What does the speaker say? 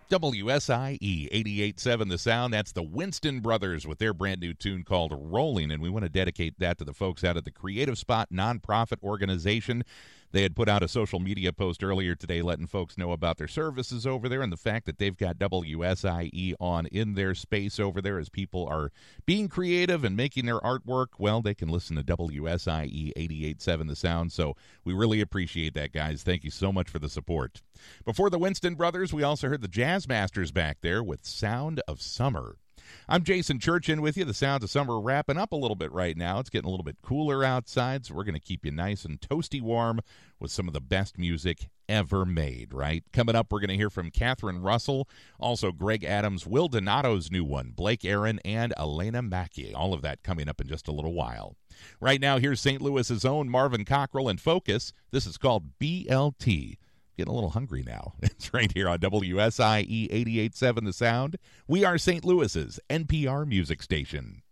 WSIE 88.7 The Sound. That's the Winston Brothers with their brand new tune called Rolling, and we want to dedicate that to the folks out at the Creative Spot nonprofit organization. They had put out a social media post earlier today letting folks know about their services over there and the fact that they've got WSIE on in their space over there as people are being creative and making their artwork. Well, they can listen to WSIE 88.7 The Sound, so we really appreciate that, guys. Thank you so much for the support. Before the Winston Brothers, we also heard the Jazz Masters back there with Sound of Summer. I'm Jason Church in with you. The Sounds of Summer wrapping up a little bit right now. It's getting a little bit cooler outside, so we're going to keep you nice and toasty warm with some of the best music ever made, right? Coming up, we're going to hear from Catherine Russell, also Greg Adams, Will Donato's new one, Blake Aaron, and Elena Mackey. All of that coming up in just a little while. Right now, here's St. Louis's own Marvin Cockrell and Focus. This is called BLT. Getting a little hungry now. It's right here on WSIE 88.7 The Sound. We are St. Louis's NPR music station.